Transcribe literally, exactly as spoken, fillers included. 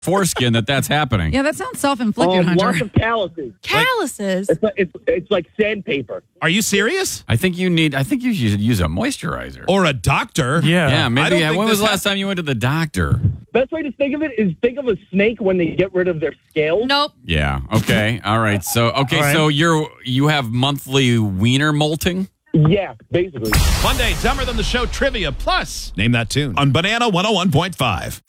foreskin that that's happening. Yeah, that sounds self-inflicted, Um, Hunter. lots of calluses. Calluses. It's like, it's, it's like sandpaper. Are you serious? I think you need. I think you should use a moisturizer. Or a doctor? Yeah. yeah, I maybe. don't Yeah, think when was this the last time you went to the doctor? Best way to think of it is think of a snake when they get rid of their scales. Nope. Yeah. Okay. All right. So okay. All right. So you're you have monthly wiener molting. Yeah, basically. Monday, Dumber Than the Show Trivia Plus. Name that tune on Banana one oh one point five.